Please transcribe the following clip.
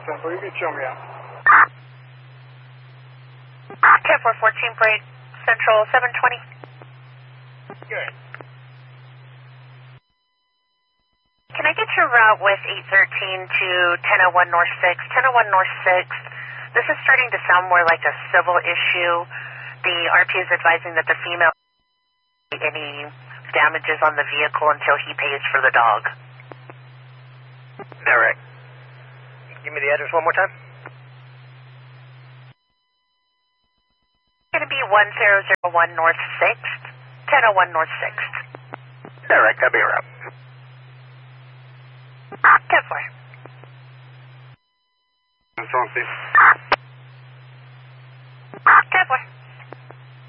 Temple, you can show me out. 10-4, 14 break, Central 720. Good. Can I get your route with 813 to 1001 North 6? 1001 North 6, this is starting to sound more like a civil issue. The RP is advising that the female any damages on the vehicle until he pays for the dog. Direct. Give me the address one more time. It's going to be 1001 North 6th, 1001 North 6th. Direct, I'll be around. 10-4. That's on, Steve. 10-4.